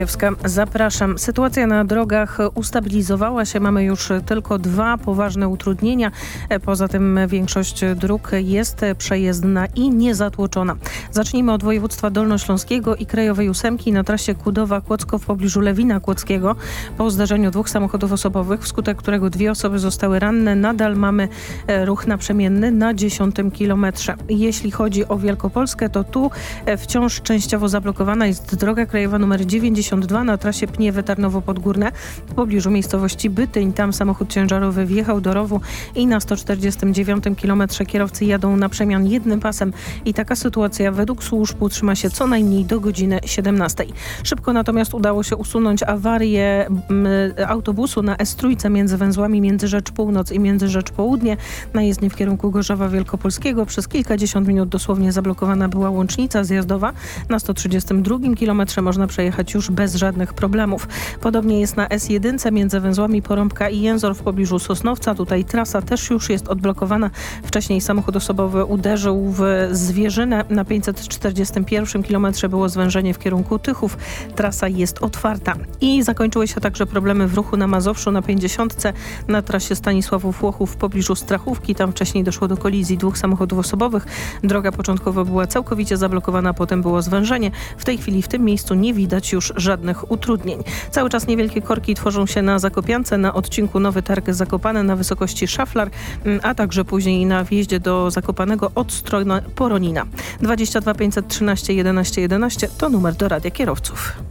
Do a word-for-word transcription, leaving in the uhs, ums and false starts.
Zapraszam. Sytuacja na drogach ustabilizowała się. Mamy już tylko dwa poważne utrudnienia. Poza tym większość dróg jest przejezdna i niezatłoczona. Zacznijmy od województwa dolnośląskiego i krajowej ósemki na trasie Kudowa-Kłodzko w pobliżu Lewina Kłodzkiego. Po zdarzeniu dwóch samochodów osobowych, wskutek którego dwie osoby zostały ranne, nadal mamy ruch naprzemienny na dziesiątym kilometrze. Jeśli chodzi o Wielkopolskę, to tu wciąż częściowo zablokowana jest droga krajowa nr dziewięćdziesiąt dwa na trasie Pniewy-Tarnowo-Podgórne w pobliżu miejscowości Bytyń. Tam samochód ciężarowy wjechał do rowu i na sto czterdziestym dziewiątym kilometrze kierowcy jadą na przemian jednym pasem i taka sytuacja według służb utrzyma się co najmniej do godziny siedemnastej. Szybko natomiast udało się usunąć awarię m, autobusu na S trzy między węzłami Międzyrzecz Północ i Międzyrzecz Południe na jezdni w kierunku Gorzowa Wielkopolskiego. Przez kilkadziesiąt minut dosłownie zablokowana była łącznica zjazdowa. Na sto trzydziestym drugim kilometrze można przejechać już bez żadnych problemów. Podobnie jest na S jeden między węzłami Porąbka i Jęzor w pobliżu Sosnowca. Tutaj trasa też już jest odblokowana. Wcześniej samochód osobowy uderzył w Zwierzynę. Na pięćset czterdziestym pierwszym kilometrze było zwężenie w kierunku Tychów. Trasa jest otwarta. I zakończyły się także problemy w ruchu na Mazowszu na pięćdziesiątce na trasie Stanisławów-Łochów w pobliżu Strachówki. Tam wcześniej doszło do kolizji dwóch samochodów osobowych. Droga początkowo była całkowicie zablokowana, potem było zwężenie. W tej chwili w tym miejscu nie widać już żadnych utrudnień. Cały czas niewielkie korki tworzą się na Zakopiance, na odcinku Nowy Targ Zakopane na wysokości Szaflar, a także później na wjeździe do Zakopanego od strony Poronina. dwadzieścia dwa pięćset trzynaście jedenaście jedenaście to numer do Radia Kierowców.